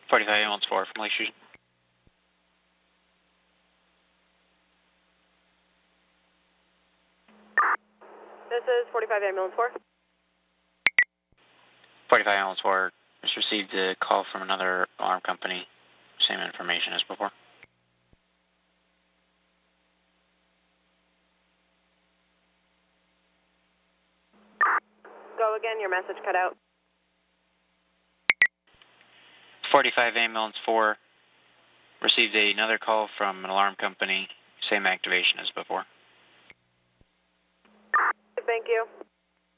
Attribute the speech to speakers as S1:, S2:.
S1: 45 ambulance 4 from Lake Street.
S2: This is 45 ambulance 4.
S1: 45 ambulance 4 just received a call from another alarm company. Same information as before.
S2: Go again, your message cut out.
S1: 45 ambulance 4 received another call from an alarm company. Same activation as before.
S2: Thank you.